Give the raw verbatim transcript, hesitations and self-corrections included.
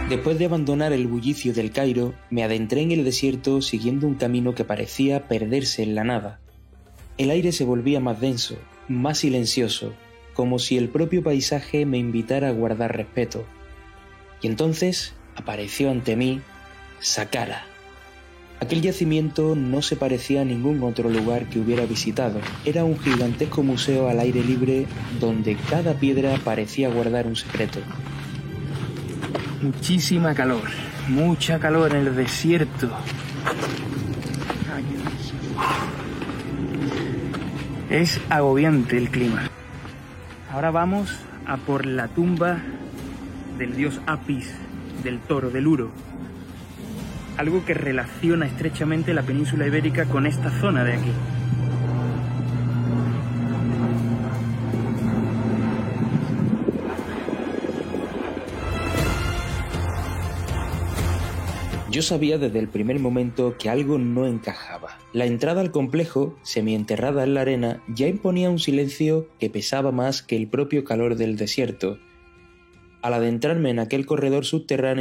Después de abandonar el bullicio del Cairo, me adentré en el desierto siguiendo un camino que parecía perderse en la nada. El aire se volvía más denso, más silencioso, como si el propio paisaje me invitara a guardar respeto. Y entonces apareció ante mí Saqqara. Aquel yacimiento no se parecía a ningún otro lugar que hubiera visitado. Era un gigantesco museo al aire libre donde cada piedra parecía guardar un secreto. Muchísima calor, mucha calor en el desierto. Es agobiante el clima. Ahora vamos a por la tumba del dios Apis, del toro, del Uro. Algo que relaciona estrechamente la península ibérica con esta zona de aquí. Yo sabía desde el primer momento que algo no encajaba. La entrada al complejo, semienterrada en la arena, ya imponía un silencio que pesaba más que el propio calor del desierto. Al adentrarme en aquel corredor subterráneo,